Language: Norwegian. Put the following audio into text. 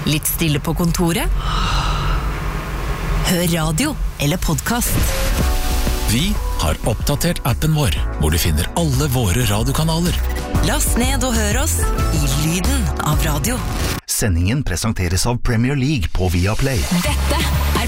Litt stille på kontoret? Hør radio eller podcast. Vi har oppdatert appen vår, hvor du finner alle våre radiokanaler. Last ned og hør oss i lyden av radio. Sendingen presenteres av Premier League på Viaplay. Dette